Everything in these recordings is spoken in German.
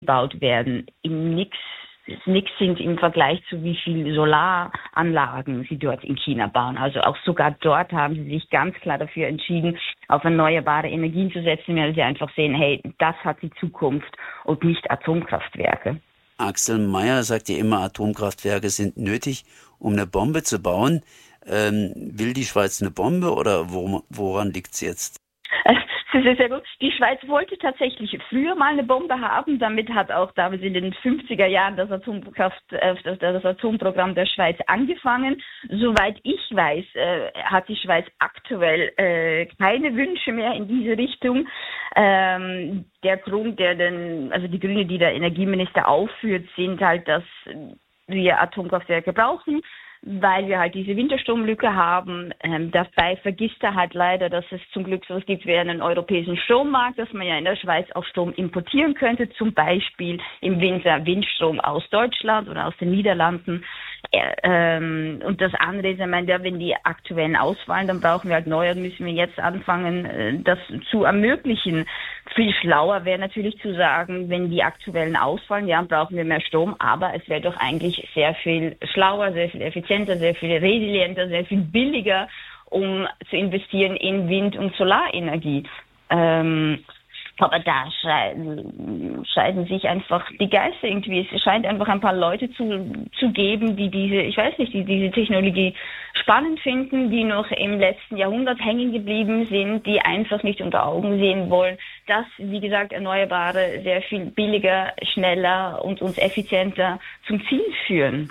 gebaut werden, nix sind im Vergleich zu wie viel Solaranlagen sie dort in China bauen. Also auch sogar dort haben sie sich ganz klar dafür entschieden, auf erneuerbare Energien zu setzen, weil sie einfach sehen, hey, das hat die Zukunft und nicht Atomkraftwerke. Axel Meyer sagt ja immer, Atomkraftwerke sind nötig, um eine Bombe zu bauen. Will die Schweiz eine Bombe oder woran liegt es jetzt? Das ist sehr gut. Die Schweiz wollte tatsächlich früher mal eine Bombe haben. Damit hat auch damals in den 50er Jahren das Atomprogramm der Schweiz angefangen. Soweit ich weiß, hat die Schweiz aktuell keine Wünsche mehr in diese Richtung. Der Grund, die Gründe, die der Energieminister aufführt, sind halt, dass wir Atomkraftwerke brauchen, weil wir halt diese Winterstromlücke haben. Dabei vergisst er halt leider, dass es zum Glück so gibt wie einen europäischen Strommarkt, dass man ja in der Schweiz auch Strom importieren könnte, zum Beispiel im Winter Windstrom aus Deutschland oder aus den Niederlanden. Und das andere ist, wenn die aktuellen ausfallen, dann brauchen wir halt neue und müssen wir jetzt anfangen, das zu ermöglichen. Viel schlauer wäre natürlich zu sagen, wenn die aktuellen ausfallen, ja, brauchen wir mehr Strom, aber es wäre doch eigentlich sehr viel schlauer, sehr viel effizienter, sehr viel resilienter, sehr viel billiger, um zu investieren in Wind- und Solarenergie. Aber da scheiden sich einfach die Geister irgendwie. Es scheint einfach ein paar Leute zu geben, die diese Technologie spannend finden, die noch im letzten Jahrhundert hängen geblieben sind, die einfach nicht unter Augen sehen wollen, dass, wie gesagt, Erneuerbare sehr viel billiger, schneller und uns effizienter zum Ziel führen.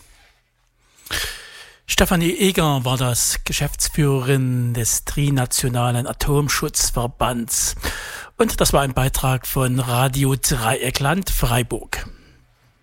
Stefanie Eger war das Geschäftsführerin des Trinationalen Atomschutzverbands. Und das war ein Beitrag von Radio Dreieckland Freiburg.